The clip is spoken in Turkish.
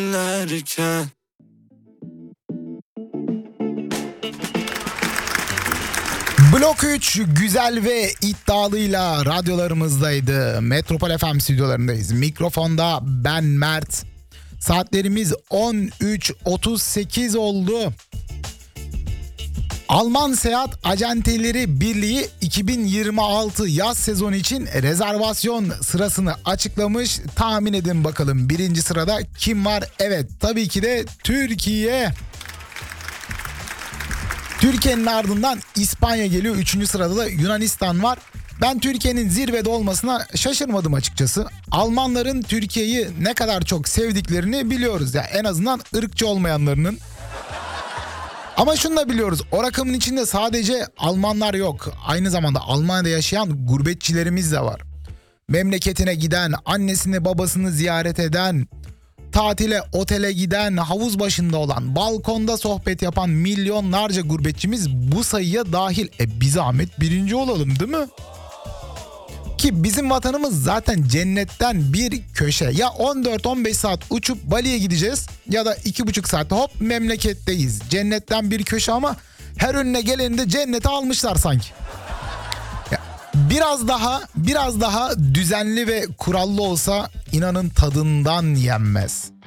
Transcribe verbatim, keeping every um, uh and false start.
dinlerken. Blok üç güzel ve iddialıyla radyolarımızdaydı. Metropol F M stüdyolarındayız. Mikrofonda ben Mert. Saatlerimiz on üç otuz sekiz oldu. Alman Seyahat Acenteleri Birliği iki bin yirmi altı yaz sezonu için rezervasyon sırasını açıklamış. Tahmin edin bakalım birinci sırada kim var? Evet, tabii ki de Türkiye. Türkiye'nin ardından İspanya geliyor. Üçüncü sırada da Yunanistan var. Ben Türkiye'nin zirvede olmasına şaşırmadım açıkçası. Almanların Türkiye'yi ne kadar çok sevdiklerini biliyoruz. Ya en azından ırkçı olmayanlarının. Ama şunu da biliyoruz. O rakamın içinde sadece Almanlar yok. Aynı zamanda Almanya'da yaşayan gurbetçilerimiz de var. Memleketine giden, annesini babasını ziyaret eden, tatile, otele giden, havuz başında olan, balkonda sohbet yapan milyonlarca gurbetçimiz bu sayıya dahil. E bir zahmet birinci olalım, değil mi? Ki bizim vatanımız zaten cennetten bir köşe. Ya on dört on beş saat uçup Bali'ye gideceğiz ya da iki buçuk saatte hop memleketteyiz. Cennetten bir köşe ama her önüne geleni de cennete almışlar sanki. Ya biraz daha biraz daha düzenli ve kurallı olsa inanın tadından yenmez.